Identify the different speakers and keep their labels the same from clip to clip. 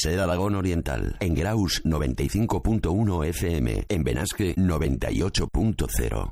Speaker 1: Ser Aragón Oriental. En Graus 95.1 FM. En Benasque 98.0.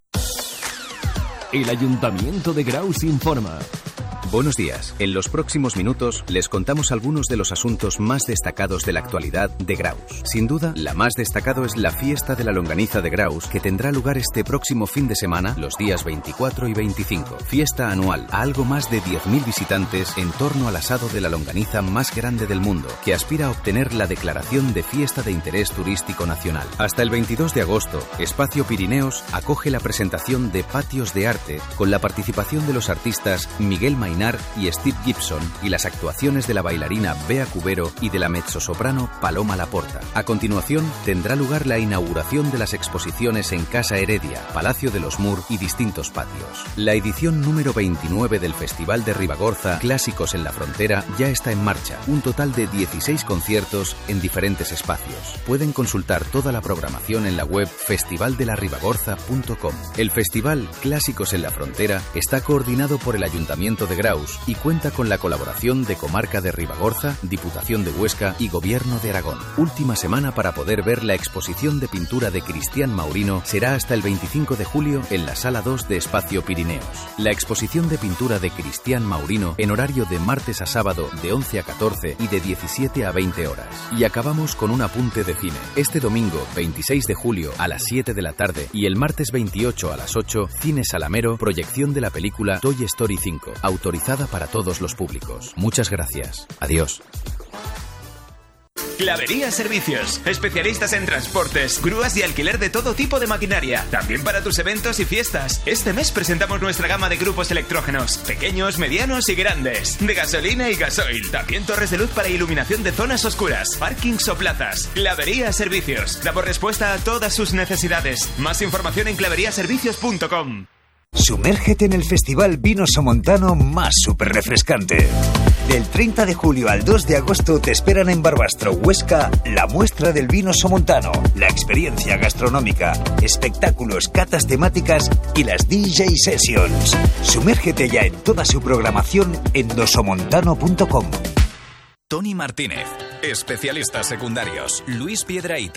Speaker 2: El Ayuntamiento de Graus informa.
Speaker 3: Buenos días. En los próximos minutos les contamos algunos de los asuntos más destacados de la actualidad de Graus. Sin duda, la más destacado es la fiesta de la longaniza de Graus, que tendrá lugar este próximo fin de semana, los días 24 y 25. Fiesta anual a algo más de 10.000 visitantes en torno al asado de la longaniza más grande del mundo, que aspira a obtener la declaración de Fiesta de Interés Turístico Nacional. Hasta el 22 de agosto, Espacio Pirineos acoge la presentación de Patios de Arte, con la participación de los artistas Miguel Mainar y Steve Gibson y las actuaciones de la bailarina Bea Cubero y de la mezzosoprano Paloma Laporta. A continuación, tendrá lugar la inauguración de las exposiciones en Casa Heredia, Palacio de los Mur y distintos patios. La edición número 29 del Festival de Ribagorza Clásicos en la Frontera ya está en marcha. Un total de 16 conciertos en diferentes espacios. Pueden consultar toda la programación en la web festivaldelaribagorza.com. El Festival Clásicos en la Frontera está coordinado por el Ayuntamiento de Graus y cuenta con la colaboración de Comarca de Ribagorza, Diputación de Huesca y Gobierno de Aragón. Última semana para poder ver la exposición de pintura de Cristian Maurino será hasta el 25 de julio en la Sala 2 de Espacio Pirineos. La exposición de pintura de Cristian Maurino en horario de martes a sábado de 11 a 14 y de 17 a 20 horas. Y acabamos con un apunte de cine. Este domingo 26 de julio a las 7 de la tarde y el martes 28 a las 8, Cine Salamero, proyección de la película Toy Story 5, autorizada para todos los públicos. Muchas gracias. Adiós.
Speaker 4: Clavería Servicios, especialistas en transportes, grúas y alquiler de todo tipo de maquinaria, también para tus eventos y fiestas. Este mes presentamos nuestra gama de grupos electrógenos, pequeños, medianos y grandes, de gasolina y gasoil, también torres de luz para iluminación de zonas oscuras, parkings o plazas. Clavería Servicios, damos respuesta a todas sus necesidades. Más información en claveriaservicios.com.
Speaker 5: Sumérgete en el Festival Vino Somontano más súper refrescante. Del 30 de julio al 2 de agosto te esperan en Barbastro, Huesca, la muestra del vino somontano, la experiencia gastronómica, espectáculos, catas temáticas y las DJ Sessions. Sumérgete ya en toda su programación en dosomontano.com.
Speaker 6: Tony Martínez, especialistas secundarios, Luis Piedrahita.